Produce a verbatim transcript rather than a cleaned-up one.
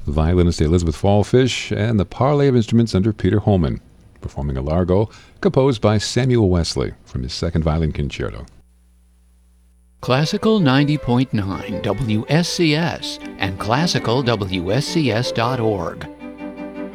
violinist Elizabeth Fallfish, and the Parley of Instruments under Peter Holman, performing a Largo composed by Samuel Wesley from his second violin concerto. Classical ninety point nine W S C S and classical W S C S dot org